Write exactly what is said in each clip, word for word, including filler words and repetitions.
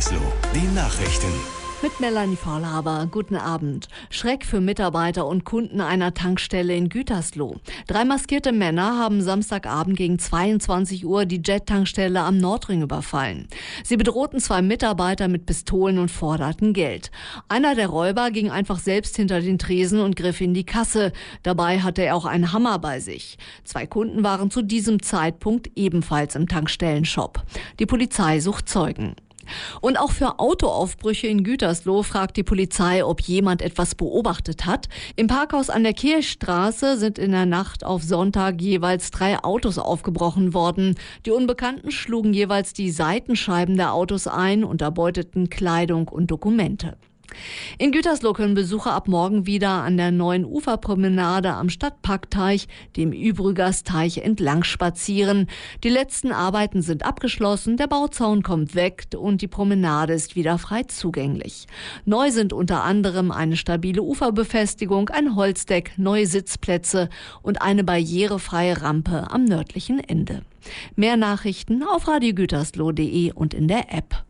Gütersloh, die Nachrichten. Mit Melanie Vorlaber. Guten Abend. Schreck für Mitarbeiter und Kunden einer Tankstelle in Gütersloh. Drei maskierte Männer haben Samstagabend gegen zweiundzwanzig Uhr die Jet-Tankstelle am Nordring überfallen. Sie bedrohten zwei Mitarbeiter mit Pistolen und forderten Geld. Einer der Räuber ging einfach selbst hinter den Tresen und griff in die Kasse. Dabei hatte er auch einen Hammer bei sich. Zwei Kunden waren zu diesem Zeitpunkt ebenfalls im Tankstellenshop. Die Polizei sucht Zeugen. Und auch für Autoaufbrüche in Gütersloh fragt die Polizei, ob jemand etwas beobachtet hat. Im Parkhaus an der Kirchstraße sind in der Nacht auf Sonntag jeweils drei Autos aufgebrochen worden. Die Unbekannten schlugen jeweils die Seitenscheiben der Autos ein und erbeuteten Kleidung und Dokumente. In Gütersloh können Besucher ab morgen wieder an der neuen Uferpromenade am Stadtparkteich, dem Übrügersteich, entlang spazieren. Die letzten Arbeiten sind abgeschlossen, der Bauzaun kommt weg und die Promenade ist wieder frei zugänglich. Neu sind unter anderem eine stabile Uferbefestigung, ein Holzdeck, neue Sitzplätze und eine barrierefreie Rampe am nördlichen Ende. Mehr Nachrichten auf radio gütersloh punkt de und in der App.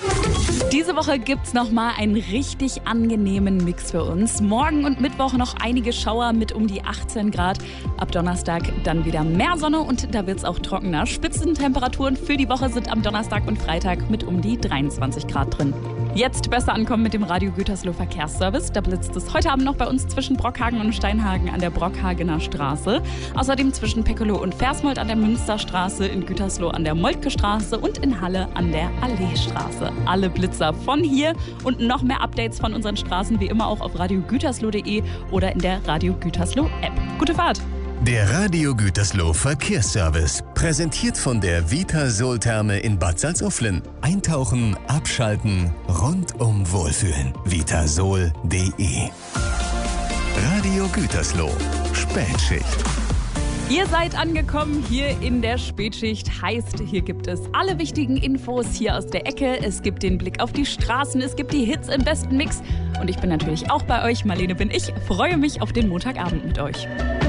Diese Woche gibt's noch mal einen richtig angenehmen Mix für uns. Morgen und Mittwoch noch einige Schauer mit um die achtzehn Grad. Ab Donnerstag dann wieder mehr Sonne und da wird's auch trockener. Spitzentemperaturen für die Woche sind am Donnerstag und Freitag mit um die dreiundzwanzig Grad drin. Jetzt besser ankommen mit dem Radio Gütersloh Verkehrsservice. Da blitzt es heute Abend noch bei uns zwischen Brockhagen und Steinhagen an der Brockhagener Straße. Außerdem zwischen Peckelow und Versmold an der Münsterstraße, in Gütersloh an der Moltke Straße und in Halle an der Alleestraße. Alle Blitzer von hier und noch mehr Updates von unseren Straßen wie immer auch auf radio gütersloh punkt de oder in der Radio Gütersloh App. Gute Fahrt! Der Radio Gütersloh Verkehrsservice, präsentiert von der Vitasol-Therme in Bad Salzuflen. Eintauchen, abschalten, rundum wohlfühlen. vitasol punkt de. Radio Gütersloh, Spätschicht. Ihr seid angekommen hier in der Spätschicht. Heißt, hier gibt es alle wichtigen Infos hier aus der Ecke. Es gibt den Blick auf die Straßen, es gibt die Hits im besten Mix. Und ich bin natürlich auch bei euch. Marlene bin ich. Freue mich auf den Montagabend mit euch.